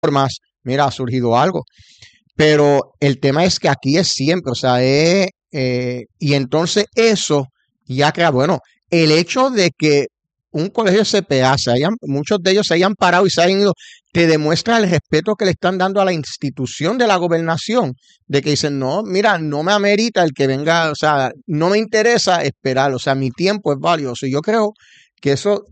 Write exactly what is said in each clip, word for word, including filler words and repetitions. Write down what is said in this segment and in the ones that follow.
formas, mira, ha surgido algo. Pero el tema es que aquí es siempre, o sea, es, eh, y entonces eso ya crea, bueno, el hecho de que un colegio C P A, se hayan, muchos de ellos se hayan parado y se hayan ido, te demuestra el respeto que le están dando a la institución de la gobernación, de que dicen, no, mira, no me amerita el que venga, o sea, no me interesa esperar, o sea, mi tiempo es valioso. Y yo creo que eso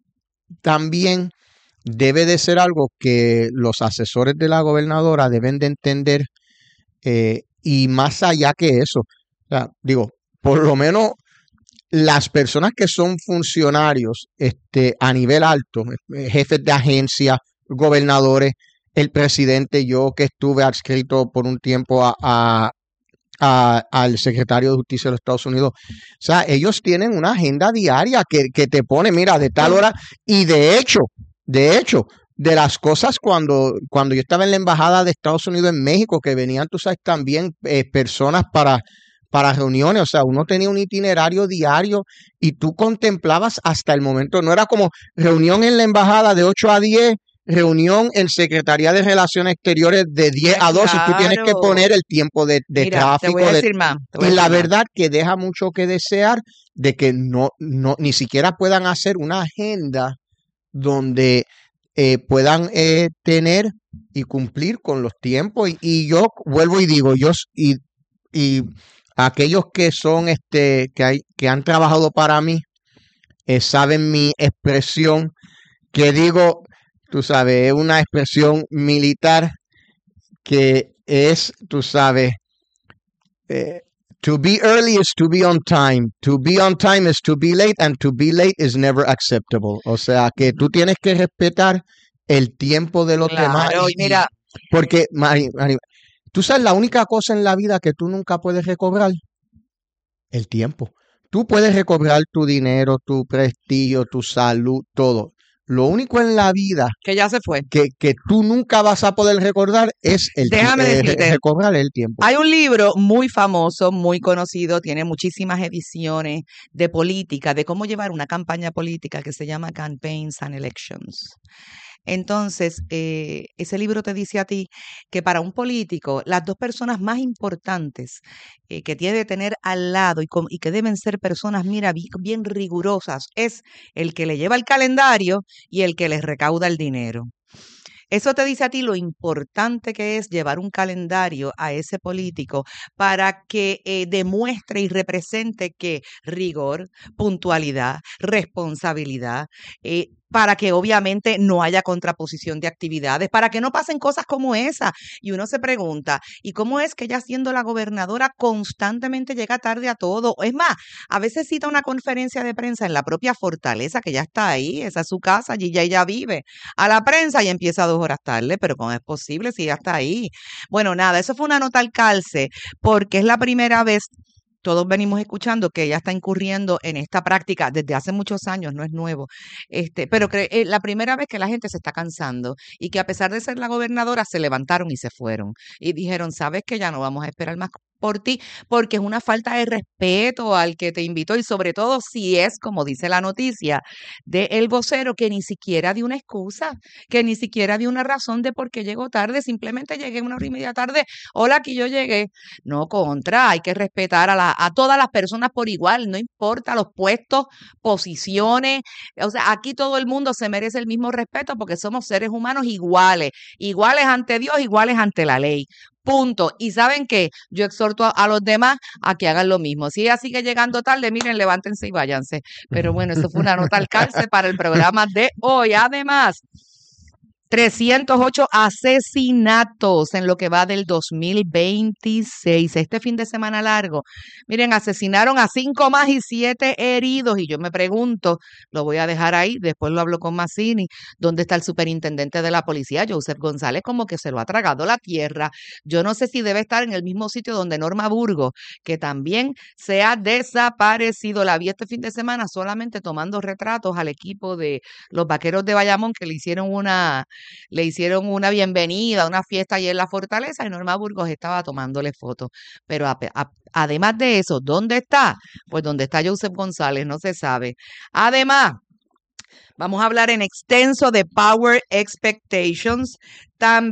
también debe de ser algo que los asesores de la gobernadora deben de entender, eh, y más allá que eso, o sea, digo, por lo menos las personas que son funcionarios este, a nivel alto, eh, jefes de agencia, gobernadores, el presidente, yo que estuve adscrito por un tiempo a, a, a, al secretario de Justicia de los Estados Unidos, o sea, ellos tienen una agenda diaria que, que te pone, mira, de tal hora, y de hecho, de hecho, de las cosas cuando, cuando yo estaba en la embajada de Estados Unidos en México, que venían, tú sabes, también eh, personas para, para reuniones, o sea, uno tenía un itinerario diario y tú contemplabas hasta el momento, no era como reunión en la embajada de ocho a diez, reunión en Secretaría de Relaciones Exteriores de diez a doce, claro. Tú tienes que poner el tiempo de, de Mira, tráfico. Te voy a de, decir más. Te voy y a la decir verdad más. que deja mucho que desear de que no, no ni siquiera puedan hacer una agenda donde eh, puedan eh, tener y cumplir con los tiempos. Y, y yo vuelvo y digo, yo y, y aquellos que son, este, que hay, que han trabajado para mí, eh, saben mi expresión, que digo, tú sabes, es una expresión militar que es, tú sabes, eh, to be early is to be on time. To be on time is to be late, and to be late is never acceptable. O sea, que tú tienes que respetar el tiempo de los demás. Claro, y mira, Porque, Mari, Mari, tú sabes, la única cosa en la vida que tú nunca puedes recobrar, el tiempo. Tú puedes recobrar tu dinero, tu prestigio, tu salud, todo. Lo único en la vida que ya se fue. Que, que tú nunca vas a poder recordar es el Déjame eh, decirte, recobrar el tiempo. Hay un libro muy famoso, muy conocido, tiene muchísimas ediciones de política, de cómo llevar una campaña política que se llama Campaigns and Elections. Entonces, eh, ese libro te dice a ti que para un político, las dos personas más importantes eh, que tiene que tener al lado y, con, y que deben ser personas, mira, bien, bien rigurosas, es el que le lleva el calendario y el que les recauda el dinero. Eso te dice a ti lo importante que es llevar un calendario a ese político para que eh, demuestre y represente que rigor, puntualidad, responsabilidad, eh, para que obviamente no haya contraposición de actividades, para que no pasen cosas como esa. Y uno se pregunta, ¿y cómo es que ella siendo la gobernadora constantemente llega tarde a todo? Es más, a veces cita una conferencia de prensa en la propia fortaleza, que ya está ahí, esa es su casa, allí ya ella vive, a la prensa y empieza dos horas tarde, pero ¿cómo es posible si ya está ahí? Bueno, nada, eso fue una nota al calce, porque es la primera vez. Todos venimos escuchando que ella está incurriendo en esta práctica desde hace muchos años, no es nuevo, este, pero que, eh, la primera vez que la gente se está cansando y que a pesar de ser la gobernadora se levantaron y se fueron y dijeron, sabes que ya no vamos a esperar más por ti, porque es una falta de respeto al que te invitó y sobre todo si es, como dice la noticia de el vocero, que ni siquiera dio una excusa, que ni siquiera dio una razón de por qué llegó tarde, simplemente llegué una hora y media tarde, hola, aquí yo llegué. No, contra, hay que respetar a, la, a todas las personas por igual, no importa los puestos, posiciones, o sea, aquí todo el mundo se merece el mismo respeto porque somos seres humanos iguales, iguales ante Dios, iguales ante la ley. Punto. Y ¿saben qué? Yo exhorto a, a los demás a que hagan lo mismo. Si ella sigue llegando tarde, miren, levántense y váyanse. Pero bueno, eso fue una nota al calce para el programa de hoy. Además, trescientos ocho asesinatos en lo que va del dos mil veintiséis. Este fin de semana largo, miren, asesinaron a cinco más y siete heridos. Y yo me pregunto, lo voy a dejar ahí, después lo hablo con Mazzini, ¿dónde está el superintendente de la policía, Joseph González? Como que se lo ha tragado la tierra. Yo no sé si debe estar en el mismo sitio donde Norma Burgos, que también se ha desaparecido. La vi este fin de semana solamente tomando retratos al equipo de los Vaqueros de Bayamón, que le hicieron una... le hicieron una bienvenida, una fiesta allí en la fortaleza y Norma Burgos estaba tomándole fotos. Pero a, a, además de eso, ¿dónde está? Pues donde está Joseph González, no se sabe. Además, Vamos a hablar en extenso de Power Expectations. También